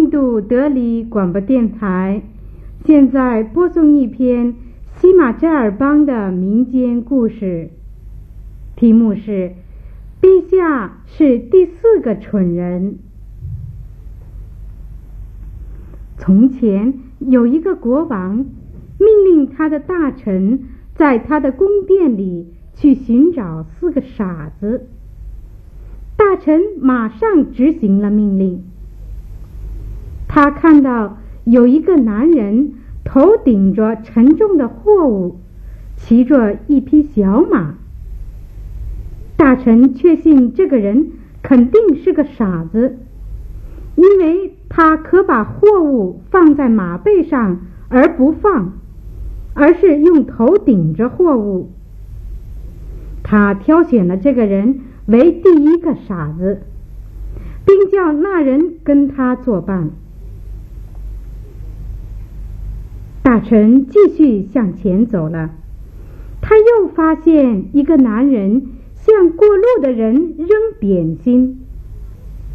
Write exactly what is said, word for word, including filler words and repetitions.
印度德里广播电台现在播送一篇西马扎尔邦的民间故事，题目是陛下是第四个蠢人。从前有一个国王，命令他的大臣在他的宫殿里去寻找四个傻子。大臣马上执行了命令。他看到有一个男人头顶着沉重的货物，骑着一匹小马。大臣确信这个人肯定是个傻子，因为他可把货物放在马背上而不放，而是用头顶着货物。他挑选了这个人为第一个傻子，并叫那人跟他作伴。大臣继续向前走了，他又发现一个男人向过路的人扔点心。